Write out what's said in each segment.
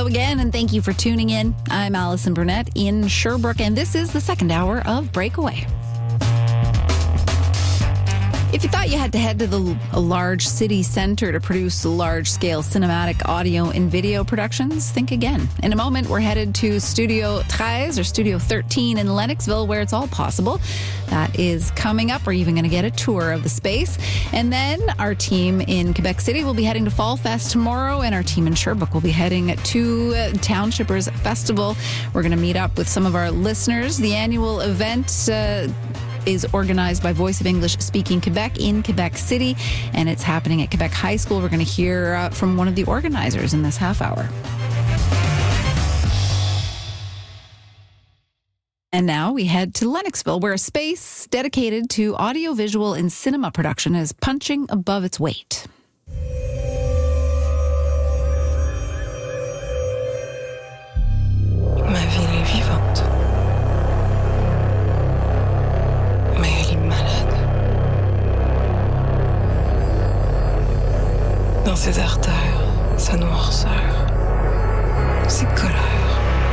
Hello again, and thank you for tuning in. I'm Allison Burnett in Sherbrooke, and this is the second hour of Breakaway. If you thought you had to head to a large city centre to produce large-scale cinematic audio and video productions, think again. In a moment, we're headed to Studio 13 or Studio 13 in Lennoxville, where it's all possible. That is coming up. We're even going to get a tour of the space. And then our team in Quebec City will be heading to Fall Fest tomorrow, and our team in Sherbrooke will be heading to Townshippers Festival. We're going to meet up with some of our listeners. The annual event is organized by Voice of English Speaking Quebec in Quebec City, and it's happening at Quebec High School. We're going to hear from one of the organizers in this half hour. And now we head to Lennoxville, where a space dedicated to audiovisual and cinema production is punching above its weight. Ma ville est vivante. Dans ses artères, sa noirceur, ses colères.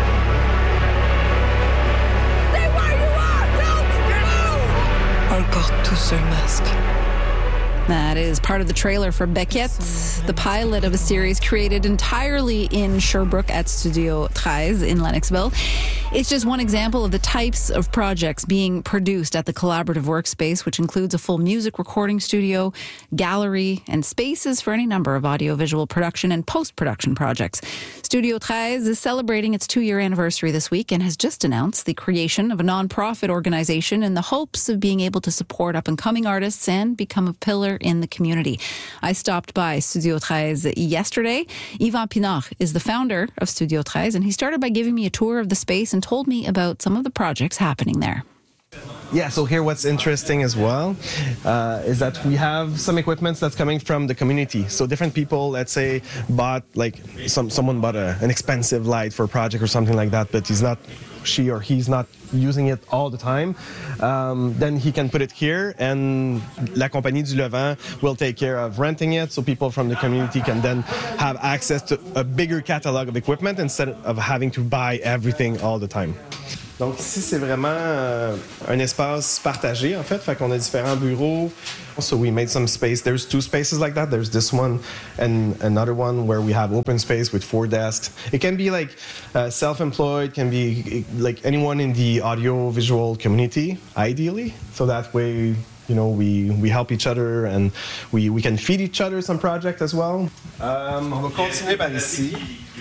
Stay where you are! Don't move! On porte tous un masque. That is part of the trailer for Beckett, the pilot of a series created entirely in Sherbrooke at Studio 13 in Lennoxville. It's just one example of the types of projects being produced at the collaborative workspace, which includes a full music recording studio, gallery, and spaces for any number of audiovisual production and post-production projects. Studio 13 is celebrating its 2-year anniversary this week and has just announced the creation of a non-profit organization in the hopes of being able to support up-and-coming artists and become a pillar in the community. I stopped by Studio 13 yesterday. Yvan Pinard is the founder of Studio 13, and he started by giving me a tour of the space and told me about some of the projects happening there. Yeah, so here what's interesting as well is that we have some equipment that's coming from the community. So different people, let's say, bought, like someone bought an expensive light for a project or something like that, but she or he's not using it all the time. Then he can put it here, and La Compagnie du Levant will take care of renting it, so people from the community can then have access to a bigger catalog of equipment instead of having to buy everything all the time. Donc ici, c'est vraiment un espace partagé, en fait. Fait qu'on a différents bureaux. So we made some space. There's 2 spaces like that. There's this one and another one where we have open space with 4 desks. It can be like self-employed, can be like anyone in the audio-visual community, ideally. So that way, you know, we help each other and we can feed each other some projects as well. On va continuer par ici.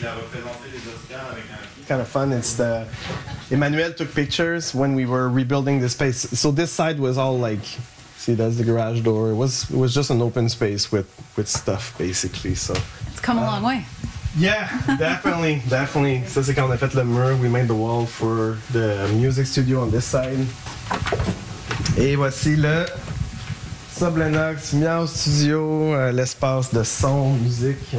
Kind of fun. It's Emmanuel took pictures when we were rebuilding the space. So this side was all like, see, that's the garage door. It was just an open space with stuff basically. So It's come a long way. Yeah, definitely. Ça c'est quand on a fait le mur. We made the wall for the music studio on this side. Et voici le Sub Lennox Meow Studio, l'espace de son, musique.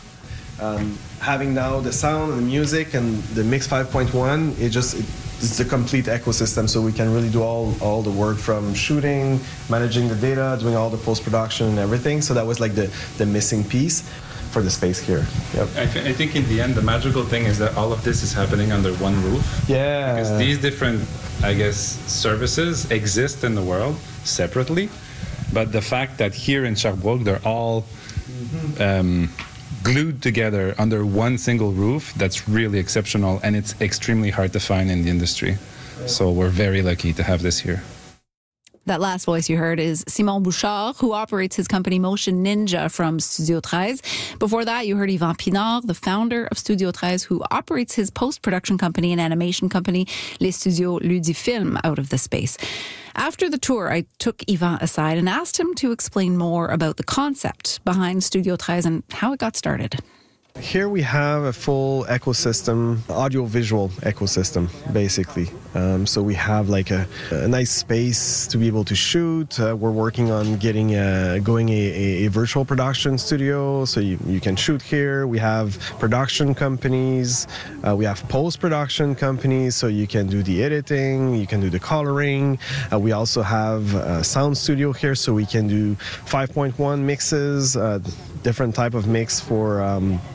Having now the sound and the music and the Mix 5.1, it's a complete ecosystem, so we can really do all the work from shooting, managing the data, doing all the post-production and everything. So that was like the missing piece for the space here. Yep. I think in the end, the magical thing is that all of this is happening under one roof. Yeah. Because these different, I guess, services exist in the world separately, but the fact that here in Sherbrooke, they're all glued together under one single roof, that's really exceptional, and it's extremely hard to find in the industry. So we're very lucky to have this here. That last voice you heard is Simon Bouchard, who operates his company Motion Ninja from Studio 13. Before that, you heard Yvan Pinard, the founder of Studio 13, who operates his post-production company and animation company, Les Studios Ludifilm, out of the space. After the tour, I took Yvan aside and asked him to explain more about the concept behind Studio 13 and how it got started. Here we have a full ecosystem, audio-visual ecosystem, basically. So we have like a nice space to be able to shoot. We're working on getting a virtual production studio, so you can shoot here. We have production companies. We have post-production companies, so you can do the editing, you can do the coloring. We also have a sound studio here, so we can do 5.1 mixes, different type of mix for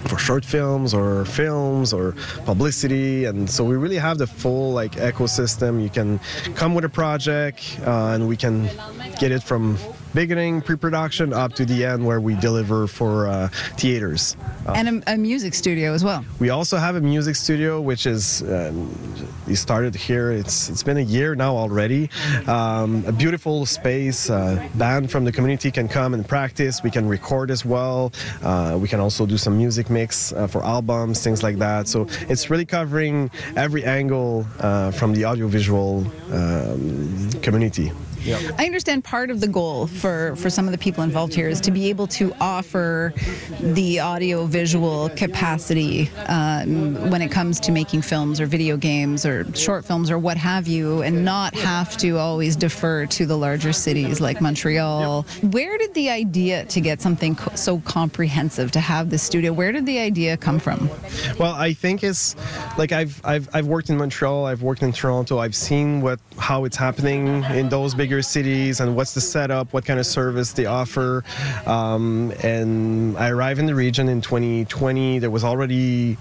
for short films or publicity, and so we really have the full like ecosystem. You can come with a project and we can get it from beginning, pre-production, up to the end where we deliver for theaters. And a music studio as well. We also have a music studio, which is, we started here, it's been a year now already. A beautiful space, band from the community can come and practice, we can record as well. We can also do some music mix for albums, things like that. So it's really covering every angle from the audiovisual community. Yep. I understand part of the goal for some of the people involved here is to be able to offer the audio-visual capacity when it comes to making films or video games or short films or what have you, and not have to always defer to the larger cities like Montreal. Yep. Where did the idea to get something so comprehensive, to have this studio, where did the idea come from? Well, I think it's like I've worked in Montreal, I've worked in Toronto, I've seen how it's happening in those bigger cities and what's the setup, what kind of service they offer. And I arrived in the region in 2020. There was already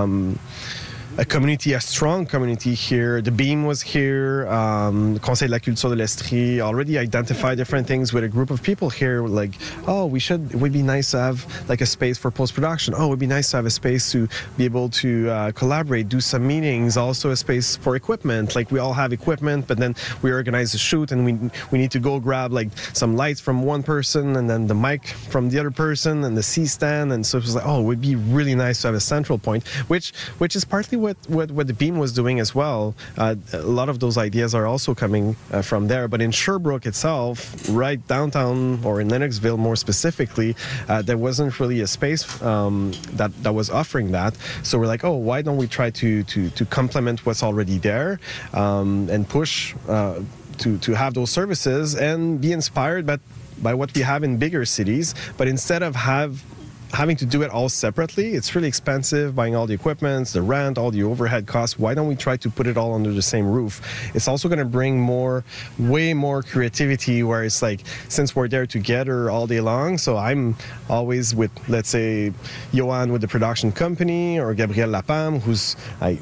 a strong community here. The Beam was here. The Conseil de la Culture de l'Estrie already identified different things with a group of people here. Like, oh, it would be nice to have like a space for post-production. Oh, it would be nice to have a space to be able to collaborate, do some meetings. Also a space for equipment. Like we all have equipment, but then we organize a shoot and we need to go grab like some lights from one person and then the mic from the other person and the C-stand. And so it was like, oh, it would be really nice to have a central point, which is partly what the Beam was doing as well. A lot of those ideas are also coming from there. But in Sherbrooke itself, right downtown, or in Lennoxville more specifically, there wasn't really a space that was offering that. So we're like, oh, why don't we try to complement what's already there and push to have those services and be inspired by what we have in bigger cities. But instead of having to do it all separately, it's really expensive, buying all the equipment, the rent, all the overhead costs. Why don't we try to put it all under the same roof? It's also going to bring way more creativity, where it's like, since we're there together all day long, so I'm always with, let's say, Johan with the production company, or Gabriel Lapam, who's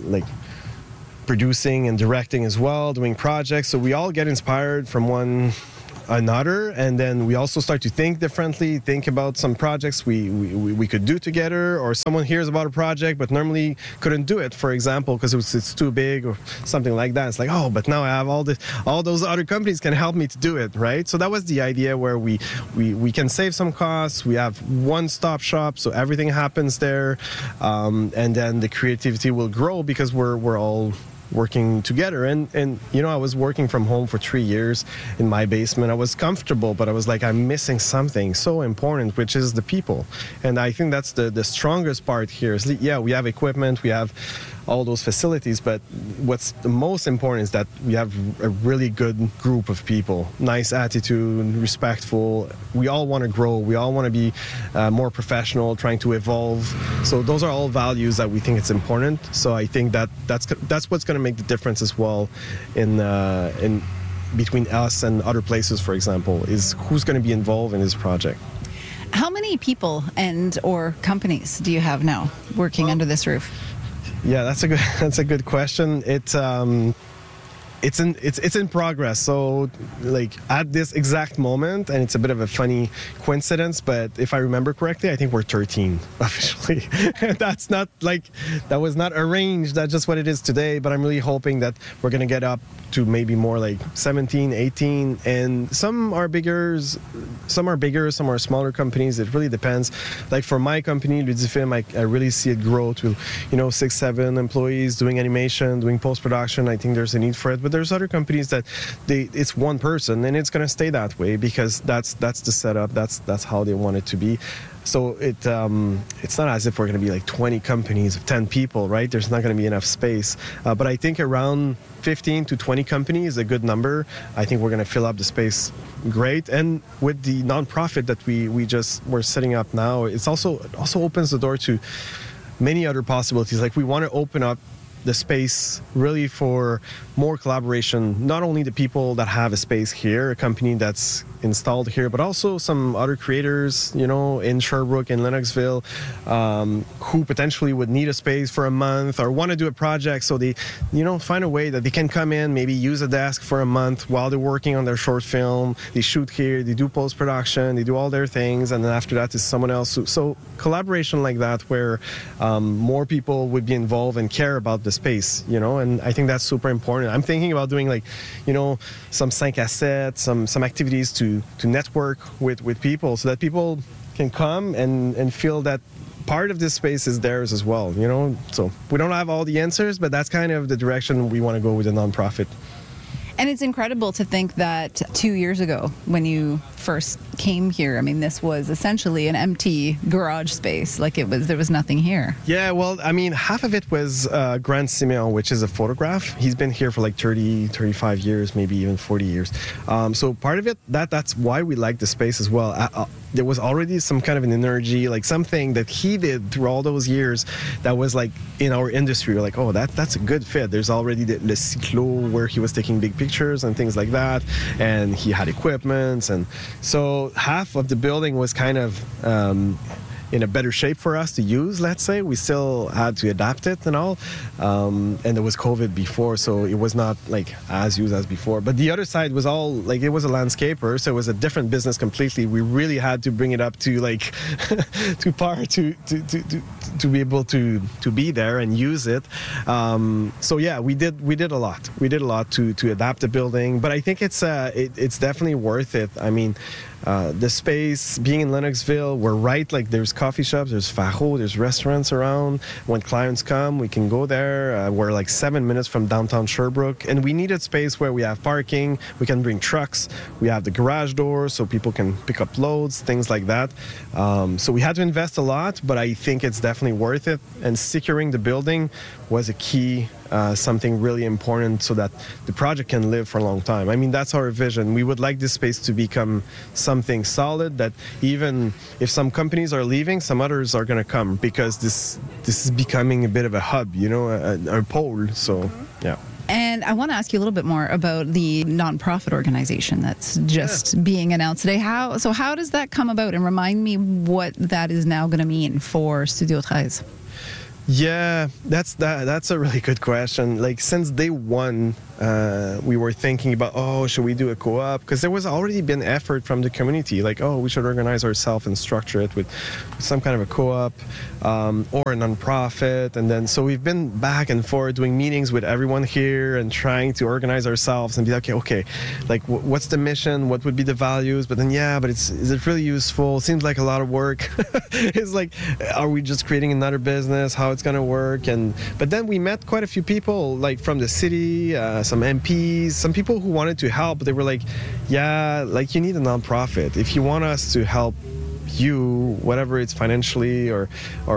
producing and directing as well, doing projects. So we all get inspired from one another, and then we also start to think differently, think about some projects we could do together, or someone hears about a project but normally couldn't do it, for example, because it's too big or something like that. It's like, oh, but now I have all those other companies can help me to do it, right? So that was the idea, where we can save some costs. We have one-stop shop, so everything happens there, and then the creativity will grow because we're all working together. And I was working from home for 3 years in my basement. I was comfortable, but I was like, I'm missing something so important, which is the people. And I think that's the strongest part here. Is, yeah, we have equipment, we have all those facilities, but what's the most important is that we have a really good group of people, nice attitude, respectful. We all want to grow, we all want to be more professional, trying to evolve. So those are all values that we think it's important. So I think that's what's going to make the difference as well in between us and other places, for example, is who's going to be involved in this project. How many people or companies do you have now working under this roof? Yeah, that's a good question. It's in progress. So like at this exact moment, and it's a bit of a funny coincidence, but if I remember correctly, I think we're 13 officially. That's not like, that was not arranged. That's just what it is today. But I'm really hoping that we're going to get up to maybe more like 17, 18, and some are bigger, some are smaller companies. It really depends. Like for my company, Ludifilm, I really see it grow to, 6, 7 employees doing animation, doing post-production. I think there's a need for it. But there's other companies that it's one person, and it's going to stay that way because that's the setup. That's how they want it to be. So it's not as if we're going to be like 20 companies of 10 people, right? There's not going to be enough space. But I think around 15 to 20 companies is a good number. I think we're going to fill up the space great. And with the nonprofit that we're setting up now, it also opens the door to many other possibilities. Like we want to open up the space really for more collaboration, not only the people that have a space here, a company that's installed here, but also some other creators, in Sherbrooke, in Lennoxville, who potentially would need a space for a month or want to do a project. So they, find a way that they can come in, maybe use a desk for a month while they're working on their short film. They shoot here, they do post-production, they do all their things, and then after that is someone else. So collaboration like that where more people would be involved and care about the space, and I think that's super important. I'm thinking about doing some 5 à 7, some activities to network with people so that people can come and feel that part of this space is theirs as well, So we don't have all the answers, but that's kind of the direction we want to go with the nonprofit. And it's incredible to think that 2 years ago, when you first came here, this was essentially an empty garage space. There was nothing here. Yeah, well, half of it was Grant Simeon, which is a photograph. He's been here for 30, 35 years, maybe even 40 years. So part of it, that's why we like the space as well. There was already some kind of an energy, something that he did through all those years that was in our industry. We're oh, that's a good fit. There's already the Le Cyclo where he was taking big pictures and things like that, and he had equipment, and so half of the building was kind of in a better shape for us to use, let's say. We still had to adapt it and all, and there was COVID before, so it was not as used as before. But the other side was all it was a landscaper, so it was a different business completely. We really had to bring it up to to par to be able to be there and use it. So yeah, we did a lot. We did a lot to adapt the building, but I think it's definitely worth it. The space, being in Lennoxville, we're right, there's coffee shops, there's Faro, there's restaurants around. When clients come, we can go there. We're 7 minutes from downtown Sherbrooke, and we needed space where we have parking, we can bring trucks, we have the garage doors so people can pick up loads, things like that. So we had to invest a lot, but I think it's definitely worth it, and securing the building was a key, something really important so that the project can live for a long time. That's our vision. We would like this space to become something solid, that even if some companies are leaving, some others are going to come, because this is becoming a bit of a hub, a pole. So, yeah. And I want to ask you a little bit more about the nonprofit organization that's just being announced today. How does that come about? And remind me what that is now going to mean for Studio 13. Yeah, that's a really good question. Since day one, we were thinking about, should we do a co-op? Because there was already been effort from the community, we should organize ourselves and structure it with some kind of a co-op or a nonprofit. And then, so we've been back and forth doing meetings with everyone here and trying to organize ourselves and be okay, what's the mission? What would be the values? But then, is it really useful? Seems like a lot of work. It's are we just creating another business? How it's going to work? But then we met quite a few people, from the city, some MPs, some people who wanted to help. They were you need a nonprofit. If you want us to help you, whatever it's financially or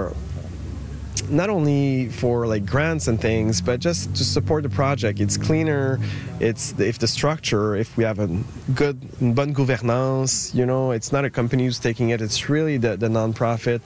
not only for grants and things, but just to support the project. It's cleaner. If the structure, if we have a good bonne gouvernance, it's not a company who's taking it. It's really the nonprofit.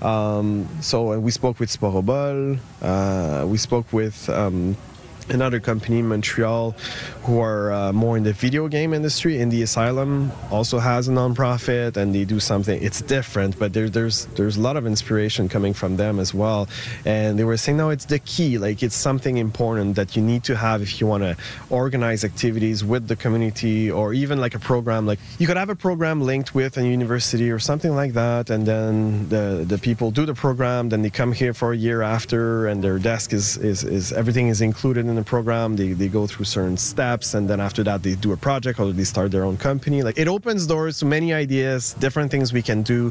So we spoke with Sporobol. We spoke with another company in Montreal who are more in the video game industry. Indie Asylum also has a nonprofit, and they do something. It's different, but there's a lot of inspiration coming from them as well. And they were saying, no, it's the key. It's something important that you need to have if you want to organize activities with the community, or even a program. You could have a program linked with a university or something like that, and then the people do the program, then they come here for a year after, and their desk is everything is included in the program. They go through certain steps, and then after that they do a project or they start their own company. It opens doors to many ideas, different things we can do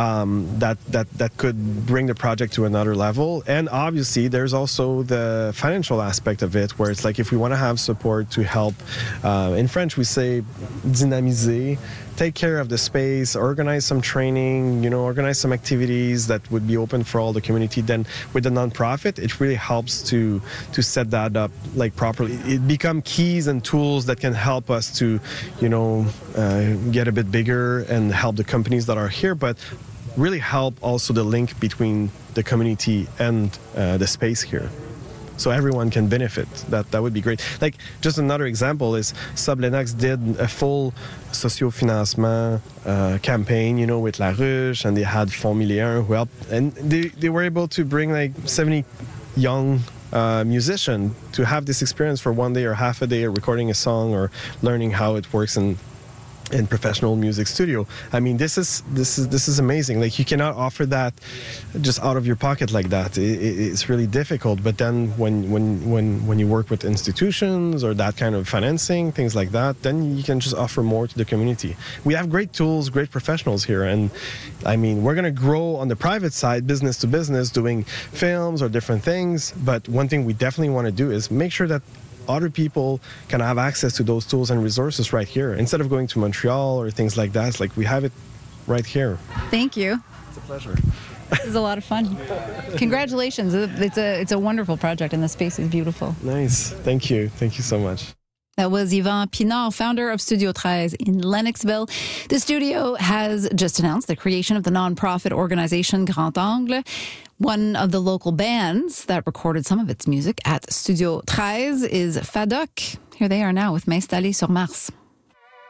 that could bring the project to another level. And obviously there's also the financial aspect of it, where it's if we want to have support to help, in French we say dynamiser, take care of the space, organize some training, organize some activities that would be open for all the community. Then with the nonprofit, it really helps to set that up properly. It become keys and tools that can help us to, get a bit bigger and help the companies that are here, but really help also the link between the community and the space here. so everyone can benefit. That would be great. Like, just another example is Sub Lennox did a full socio-financement campaign, with La Ruche, and they had Fonds Million who helped, and they were able to bring like 70 young musicians to have this experience for one day or half a day, or recording a song or learning how it works in professional music studio. I mean, this is amazing. Like, you cannot offer that just out of your pocket like that. It's really difficult. But then when you work with institutions or that kind of financing, things like that, then you can just offer more to the community. We have great tools, great professionals here, and I mean, we're going to grow on the private side, business to business, doing films or different things. But one thing we definitely want to do is make sure that other people can have access to those tools and resources right here. Instead of going to Montreal or things like that, it's like we have it right here. Thank you. It's a pleasure. This is a lot of fun. Congratulations. It's a wonderful project, and the space is beautiful. Nice. Thank you. Thank you so much. That was Yvan Pinard, founder of Studio 13 in Lennoxville. The studio has just announced the creation of the nonprofit organization Grand Angle. One of the local bands that recorded some of its music at Studio 13 is Fadoc. Here they are now with M'installer sur Mars.